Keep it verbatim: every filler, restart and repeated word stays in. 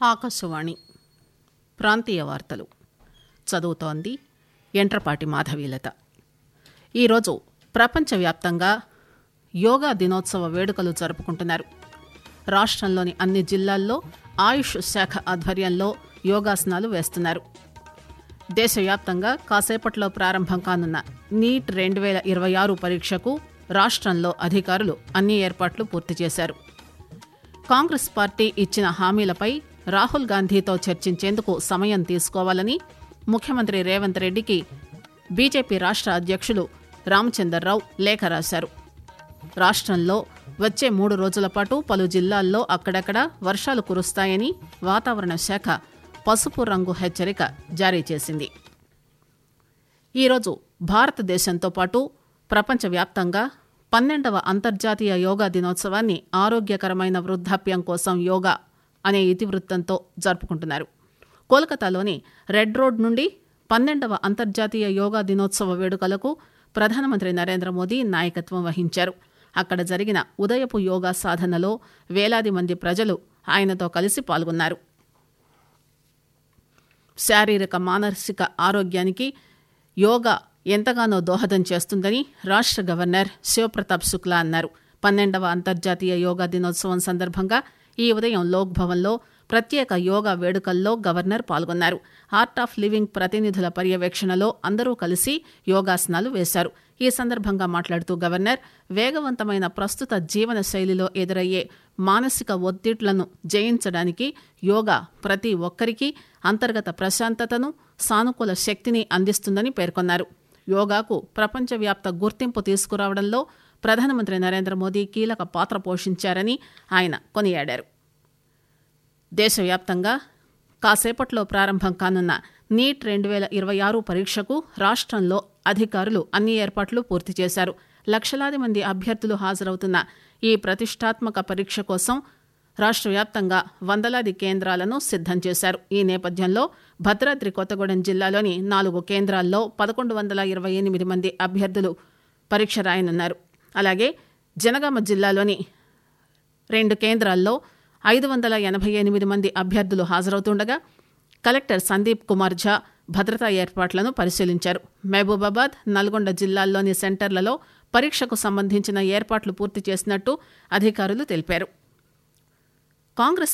ఆకాశవాణి ప్రాంతీయ వార్తలు చదువుతోంది ఎంట్రపాటి మాధవీలత. ఈరోజు ప్రపంచవ్యాప్తంగా యోగా దినోత్సవ వేడుకలు జరుపుకుంటున్నారు. రాష్ట్రంలోని అన్ని జిల్లాల్లో ఆయుష్ శాఖ ఆధ్వర్యంలో యోగాసనాలు వేస్తున్నారు. దేశవ్యాప్తంగా కాసేపట్లో ప్రారంభం కానున్న నీట్ రెండు వేల ఇరవై ఆరు పరీక్షకు రాష్ట్రంలో అధికారులు అన్ని ఏర్పాట్లు పూర్తి చేశారు. కాంగ్రెస్ పార్టీ ఇచ్చిన హామీలపై రాహుల్ గాంధీతో చర్చించేందుకు సమయం తీసుకోవాలని ముఖ్యమంత్రి రేవంత్ రెడ్డికి బీజేపీ రాష్ట్ర అధ్యక్షులు రామచందర్రావు లేఖ రాశారు. రాష్ట్రంలో వచ్చే మూడు రోజుల పాటు పలు జిల్లాల్లో అక్కడక్కడ వర్షాలు కురుస్తాయని వాతావరణ శాఖ పసుపు రంగు హెచ్చరిక జారీ చేసింది. ఈరోజు భారతదేశంతో పాటు ప్రపంచవ్యాప్తంగా పన్నెండవ అంతర్జాతీయ యోగా దినోత్సవాన్ని ఆరోగ్యకరమైన వృద్ధాప్యం కోసం యోగా అనే ఇతివృత్తంతో జరుపుకుంటున్నారు. కోల్కతాలోని రెడ్ రోడ్ నుండి పన్నెండవ అంతర్జాతీయ యోగా దినోత్సవ వేడుకలకు ప్రధానమంత్రి నరేంద్ర మోదీ నాయకత్వం వహించారు. అక్కడ జరిగిన ఉదయపు యోగా సాధనలో వేలాది మంది ప్రజలు ఆయనతో కలిసి పాల్గొన్నారు. శారీరక మానసిక ఆరోగ్యానికి యోగా ఎంతగానో దోహదం చేస్తుందని రాష్ట్ర గవర్నర్ శివప్రతాప్ శుక్లా అన్నారు. పన్నెండవ అంతర్జాతీయ యోగా దినోత్సవం సందర్భంగా ఈ ఉదయం లోక్ భవన్లో ప్రత్యేక యోగా వేడుకల్లో గవర్నర్ పాల్గొన్నారు. ఆర్ట్ ఆఫ్ లివింగ్ ప్రతినిధుల పర్యవేక్షణలో అందరూ కలిసి యోగాసనాలు వేశారు. ఈ సందర్భంగా మాట్లాడుతూ గవర్నర్ వేగవంతమైన ప్రస్తుత జీవన శైలిలో ఎదురయ్యే మానసిక ఒత్తిళ్లను జయించడానికి యోగా ప్రతి ఒక్కరికి అంతర్గత ప్రశాంతతను, సానుకూల శక్తిని అందిస్తుందని పేర్కొన్నారు. యోగాకు ప్రపంచవ్యాప్త గుర్తింపు తీసుకురావడంలో ప్రధానమంత్రి నరేంద్ర మోదీ కీలక పాత్ర పోషించారని ఆయన కొనియాడారు. దేశవ్యాప్తంగా కాసేపట్లో ప్రారంభం కానున్న నీట్ రెండు వేల ఇరవై ఆరు పరీక్షకు రాష్ట్రంలో అధికారులు అన్ని ఏర్పాట్లు పూర్తి చేశారు. లక్షలాది మంది అభ్యర్థులు హాజరవుతున్న ఈ ప్రతిష్టాత్మక పరీక్ష కోసం రాష్ట్ర వ్యాప్తంగా వందలాది కేంద్రాలను సిద్దం చేశారు. ఈ నేపథ్యంలో భద్రాద్రి కొత్తగూడెం జిల్లాలోని నాలుగు కేంద్రాల్లో పదకొండు వందల ఇరవై ఎనిమిది మంది అభ్యర్థులు పరీక్ష రాయనున్నారు. అలాగే జనగామ జిల్లాలోని రెండు కేంద్రాల్లో ఐదు వందల ఎనభై ఎనిమిది మంది అభ్యర్థులు హాజరవుతుండగా కలెక్టర్ సందీప్ కుమార్ ఝా భద్రతా ఏర్పాట్లను పరిశీలించారు. మహబూబాబాద్, నల్గొండ జిల్లాల్లోని సెంటర్లలో పరీక్షకు సంబంధించిన ఏర్పాట్లు పూర్తి చేసినట్టు అధికారులు తెలిపారు. కాంగ్రెస్